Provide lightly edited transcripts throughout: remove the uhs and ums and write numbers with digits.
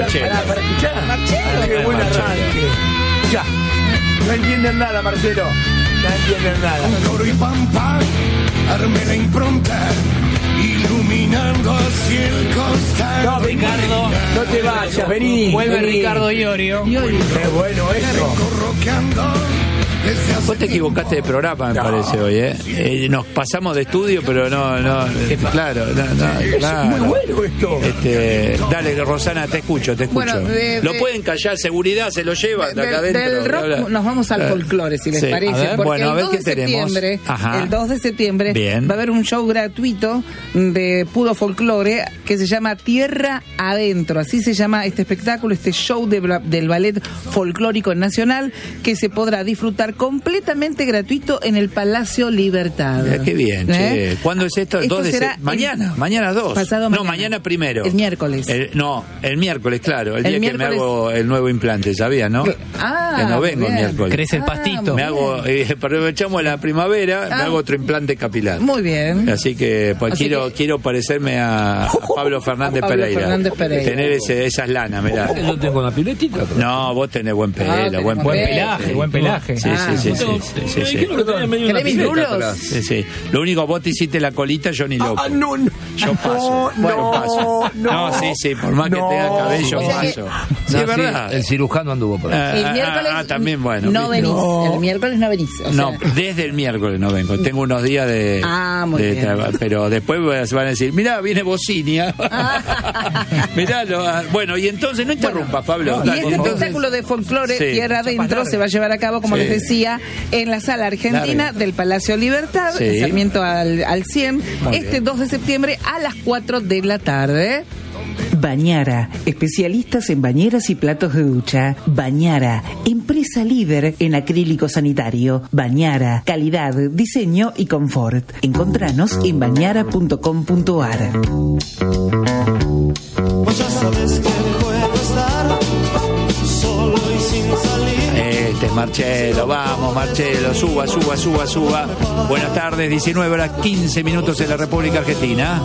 Marcelo. Para escuchar. Marcelo. Qué buen arranque. Ya. No entienden nada, Marcelo. No entienden nada. Coro y pam pam, armé la impronta, iluminando así el costado. No, Ricardo, no te vayas, vení. Vuelve vení. Ricardo Iorio. Qué bueno esto. Rockeando desde hace Vos te equivocaste de programa, me parece, hoy, ¿eh? Nos pasamos de estudio, pero no. Claro, claro. Muy bueno esto. Dale, Rosana, te escucho. Bueno, Lo pueden callar, seguridad, se lo llevan de acá adentro. Del rock nos vamos al folclore, si les Sí. parece. A ver, porque bueno, a ver el 2 qué de septiembre, tenemos. Ajá. el 2 de septiembre Bien. va a haber un show gratuito de puro folclore que se llama Tierra Adentro. Así se llama este espectáculo, este show del Ballet Folclórico Nacional, que se podrá disfrutar completamente gratuito en el Palacio Libertad. Mira, qué bien, che. ¿Cuándo es esto? Esto 2 de será mañana 2. Pasado No, mañana. mañana primero. El miércoles. El miércoles, claro. El día miércoles. que me hago el nuevo implante, ¿sabías, no? Ah, que no vengo el bien. miércoles. Crece el pastito. Me hago, aprovechamos la primavera, me Ah. hago otro implante capilar. Muy bien. Así que pues Así quiero parecerme a Pablo Fernández Pablo Pereira. Fernández Pereira. Tener esas lanas, mirá. Yo tengo una piletita. No, vos tenés buen pelo, tenés buen buen Pelaje, Sí. buen pelaje. Sí, sí. ¿Querés mis rulos? Sí. Lo único, vos te hiciste la colita, yo ni loco. No. Yo paso. Yo paso. No, sí, por más que tenga cabello, O sea que- paso. Sí, es verdad. El cirujano anduvo por ahí. El miércoles también, bueno. no venís. No. El miércoles no venís. O No, sea, desde el miércoles no vengo. Tengo unos días de muy bien. trabajo. Pero después van a decir, mirá, viene Bocinia. Miralo. Bueno, y entonces, no interrumpas, Pablo. Y Dale, este entonces- espectáculo de folclore Sí. Tierra Adentro se va a llevar a cabo, como Sí. les decía, en la Sala Argentina Larga. del Palacio Libertad, Sí. en Sarmiento al 100, Muy este bien. 2 de septiembre a las 4 de la tarde. Bañara, especialistas en bañeras y platos de ducha. Bañara, empresa líder en acrílico sanitario. Bañara, calidad, diseño y confort. Encontranos en bañara.com.ar. Pues ya sabes que puedo estar solo y sin salir. Este es Marcelo, vamos Marcelo, suba. Buenas tardes, 19:15 en la República Argentina.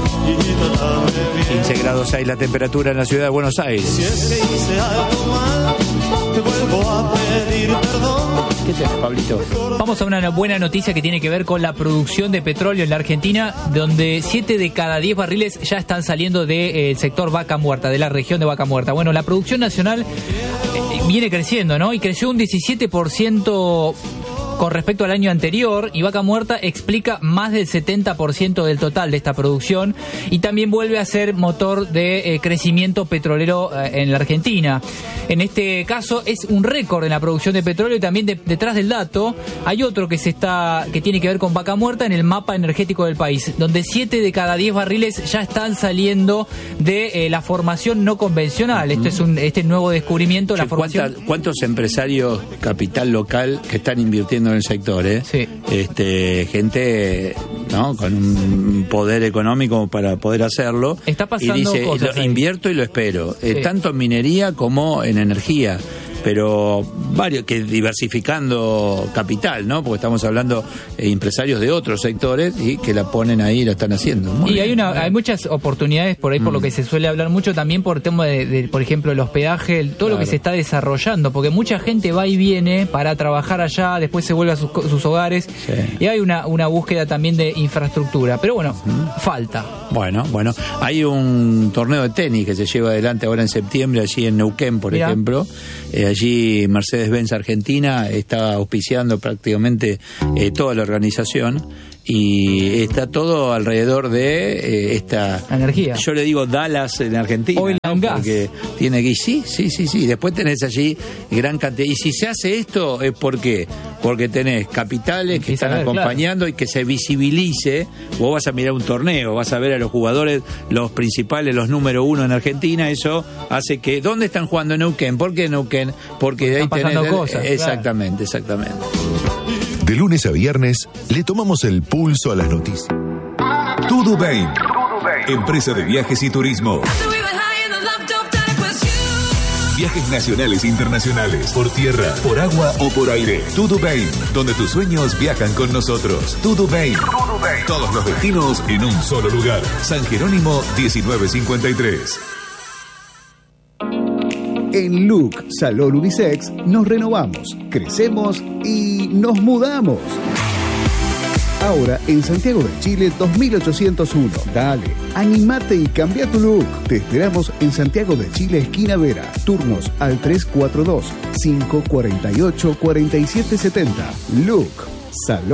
15 grados 6 la temperatura en la ciudad de Buenos Si Aires. es que hice algo mal, te vuelvo a pedir perdón. ¿Qué tenés, Pablito? Vamos a una buena noticia que tiene que ver con la producción de petróleo en la Argentina, donde 7 de cada 10 barriles ya están saliendo del sector Vaca Muerta, de la región de Vaca Muerta. Bueno, la producción nacional viene creciendo, ¿no? Y creció un 17% con respecto al año anterior, y Vaca Muerta explica más del 70% del total de esta producción, y también vuelve a ser motor de crecimiento petrolero en la Argentina. En este caso es un récord en la producción de petróleo, y también detrás del dato hay otro que tiene que ver con Vaca Muerta en el mapa energético del país, donde 7 de cada 10 barriles ya están saliendo de la formación no convencional. Esto es este nuevo descubrimiento, la formación. ¿Cuántos empresarios, capital local, que están invirtiendo en el sector, Sí. Gente, ¿no?, con un poder económico para poder hacerlo. Está pasando y dice, cosas ahí. invierto y lo espero, Sí. tanto en minería como en energía, pero varios, que diversificando capital, ¿no? Porque estamos hablando de empresarios de otros sectores y que la ponen ahí y la están haciendo. Muy Y bien. hay muchas oportunidades por ahí, por lo que se suele hablar mucho, también por tema de por ejemplo, el hospedaje, todo lo que Claro. se está desarrollando, porque mucha gente va y viene para trabajar allá, después se vuelve a sus hogares, Sí. y hay una búsqueda también de infraestructura, pero bueno, falta. Bueno, hay un torneo de tenis que se lleva adelante ahora en septiembre, allí en Neuquén, por Mirá. ejemplo. Allí Mercedes-Benz Argentina está auspiciando prácticamente toda la organización, y está todo alrededor de esta Energía. Yo le digo Dallas en Argentina, Oil ¿no? and gas. Porque tiene que sí. Después tenés allí gran cantidad. Y si se hace esto es porque tenés capitales que Empieza están a ver, acompañando, y que se visibilice. Vos vas a mirar un torneo, vas a ver a los jugadores, los principales, los número uno en Argentina. Eso hace que, ¿dónde están jugando en Neuquén? ¿Por qué Neuquén? Porque de ahí Están pasando tenés cosas, exactamente. De lunes a viernes le tomamos el pulso a las noticias. Tudubain, empresa de viajes y turismo. Viajes nacionales e internacionales, por tierra, por agua o por aire. Tudubain, donde tus sueños viajan con nosotros. Tudubain. Todos los destinos en un solo lugar. San Jerónimo 1953. En Look Salón Unisex nos renovamos, crecemos y nos mudamos. Ahora en Santiago de Chile 2801. Dale, animate y cambia tu look. Te esperamos en Santiago de Chile, esquina Vera. Turnos al 342-548-4770. Look Salón